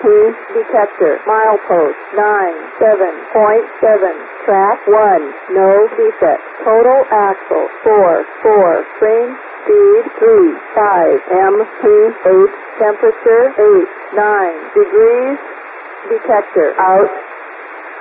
MP detector. Milepost 97.7. Track 1. No defect. Total axle 4. Frame speed 3. 5. MP 8. Temperature 8. 9 degrees. Detector out.